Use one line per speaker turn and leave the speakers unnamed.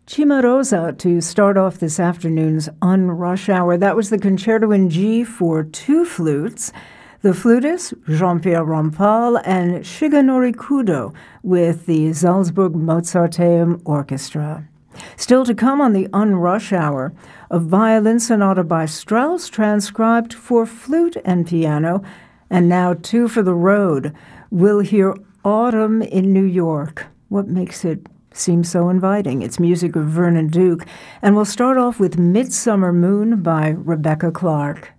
Cimarosa to start off this afternoon's On Rush Hour. That was the Concerto in G for two flutes. The flutist, Jean-Pierre Rampal, and Shigenori Kudo with the Salzburg Mozarteum Orchestra. Still to come on the On Rush Hour, a violin sonata by Strauss transcribed for flute and piano, and now two for the road. We'll hear Autumn in New York. What makes it seem so inviting? It's music of Vernon Duke, and we'll start off with Midsummer Moon by Rebecca Clark.